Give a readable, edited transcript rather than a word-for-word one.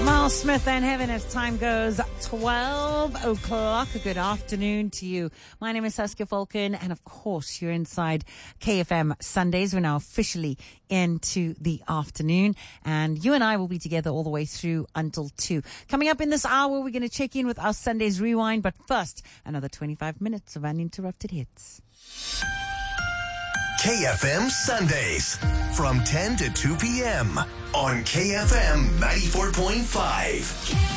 Miles Smith and Heaven as time goes 12 o'clock. Good afternoon to you. My name is Saskia Falcon, and of course you're inside KFM Sundays. We're now officially into the afternoon, and you and I will be together all the way through until 2. Coming up in this hour, we're going to check in with our Sundays Rewind, but first, another 25 minutes of uninterrupted hits. KFM Sundays from 10 to 2 p.m. on KFM 94.5.